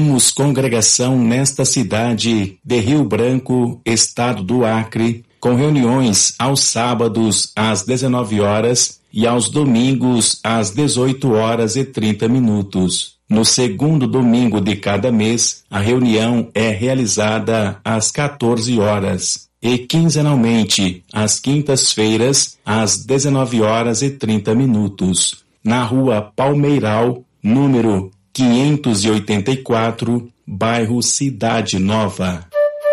Temos congregação nesta cidade de Rio Branco, estado do Acre, com reuniões aos sábados às 19 horas e aos domingos às 18h30. No segundo domingo de cada mês, a reunião é realizada às 14 horas e quinzenalmente às quintas-feiras às 19h30, na Rua Palmeiral, número 584, bairro Cidade Nova.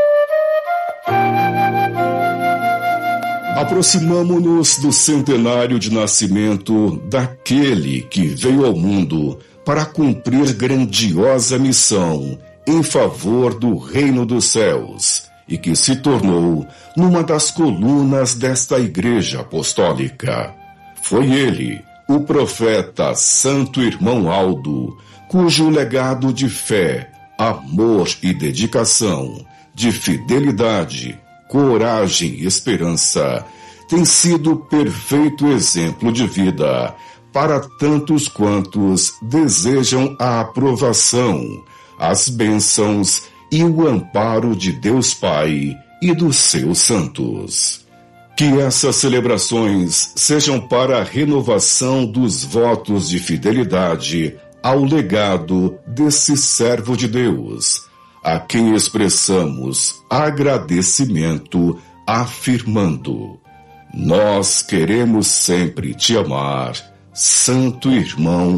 Aproximamo-nos do centenário de nascimento daquele que veio ao mundo para cumprir grandiosa missão em favor do reino dos céus e que se tornou numa das colunas desta igreja apostólica. Foi ele, o profeta Santo Irmão Aldo, cujo legado de fé, amor e dedicação, de fidelidade, coragem e esperança tem sido perfeito exemplo de vida para tantos quantos desejam a aprovação, as bênçãos e o amparo de Deus Pai e dos seus santos. Que essas celebrações sejam para a renovação dos votos de fidelidade ao legado desse servo de Deus, a quem expressamos agradecimento afirmando: nós queremos sempre te amar, Santo Irmão